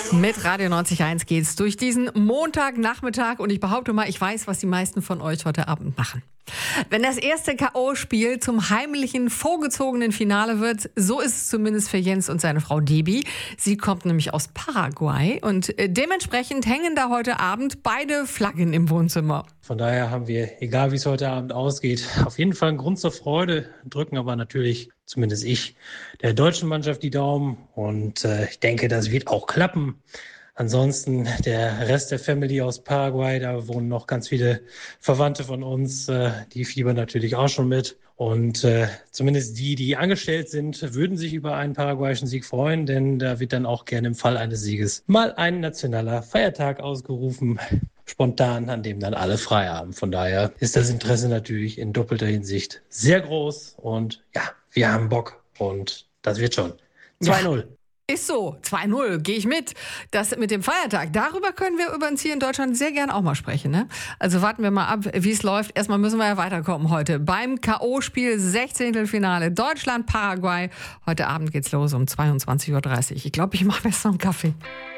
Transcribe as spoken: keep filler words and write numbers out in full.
Mit Radio neunzig Komma eins geht's durch diesen Montagnachmittag und ich behaupte mal, ich weiß, was die meisten von euch heute Abend machen. Wenn das erste K O-Spiel zum heimlichen, vorgezogenen Finale wird, so ist es zumindest für Jens und seine Frau Debbie. Sie kommt nämlich aus Paraguay und dementsprechend hängen da heute Abend beide Flaggen im Wohnzimmer. Von daher haben wir, egal wie es heute Abend ausgeht, auf jeden Fall einen Grund zur Freude, drücken aber natürlich, zumindest ich, der deutschen Mannschaft die Daumen und äh, ich denke, das wird auch klappen. Ansonsten der Rest der Family aus Paraguay, da wohnen noch ganz viele Verwandte von uns, äh, die fiebern natürlich auch schon mit. Und äh, zumindest die, die angestellt sind, würden sich über einen paraguayischen Sieg freuen, denn da wird dann auch gerne im Fall eines Sieges mal ein nationaler Feiertag ausgerufen, spontan, an dem dann alle frei haben. Von daher ist das Interesse natürlich in doppelter Hinsicht sehr groß und ja, wir haben Bock und das wird schon. zwei null. Ja. Ist so, zwei null, gehe ich mit. Das mit dem Feiertag, darüber können wir übrigens hier in Deutschland sehr gern auch mal sprechen. Ne? Also warten wir mal ab, wie es läuft. Erstmal müssen wir ja weiterkommen heute. Beim K O-Spiel Sechzehntelfinale Deutschland-Paraguay. Heute Abend geht's los um zweiundzwanzig Uhr dreißig. Ich glaube, ich mache mir jetzt noch einen Kaffee.